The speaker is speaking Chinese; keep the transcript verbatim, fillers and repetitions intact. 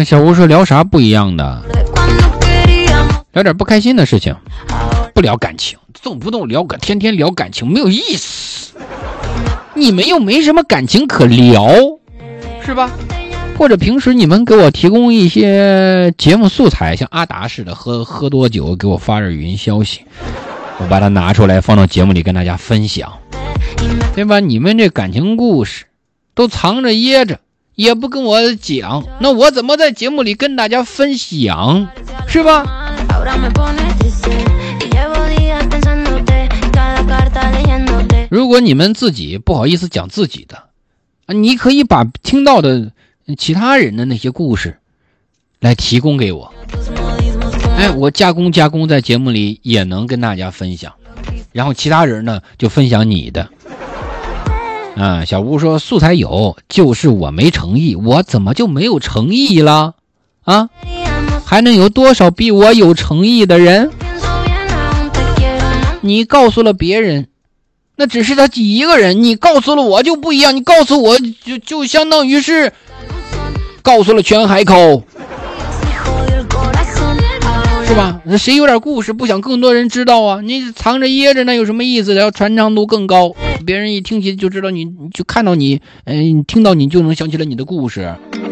嗯，小吴说聊啥不一样的？聊点不开心的事情，不聊感情，动不动聊个天天聊感情没有意思，你们又没什么感情可聊，是吧？或者平时你们给我提供一些节目素材，像阿达似的喝喝多酒给我发点语音消息，我把它拿出来放到节目里跟大家分享，对吧？你们这感情故事都藏着掖着也不跟我讲，那我怎么在节目里跟大家分享，是吧？如果你们自己不好意思讲自己的，你可以把听到的其他人的那些故事来提供给我，哎，我加工加工在节目里也能跟大家分享，然后其他人呢就分享你的。啊，小吴说素材有，就是我没诚意，我怎么就没有诚意了？啊，还能有多少比我有诚意的人？你告诉了别人，那只是他一个人，你告诉了我就不一样，你告诉我就就相当于是告诉了全海口，是吧？谁有点故事不想更多人知道啊？你藏着掖着那有什么意思？要传唱度更高，别人一听起就知道你，就看到你，哎，听到你就能想起来你的故事。